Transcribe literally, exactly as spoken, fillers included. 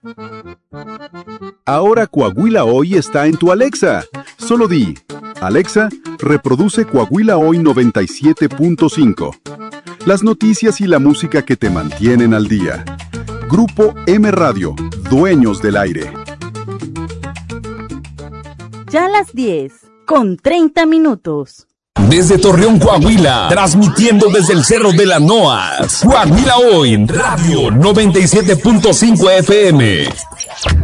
Ahora Coahuila Hoy está en tu Alexa. Solo di, Alexa, reproduce Coahuila Hoy noventa y siete punto cinco. Las noticias y la música que te mantienen al día. Grupo M Radio, dueños del aire. Ya a las diez, con treinta minutos. Desde Torreón, Coahuila, transmitiendo desde el Cerro de las Noas. Coahuila Hoy, Radio noventa y siete punto cinco F M.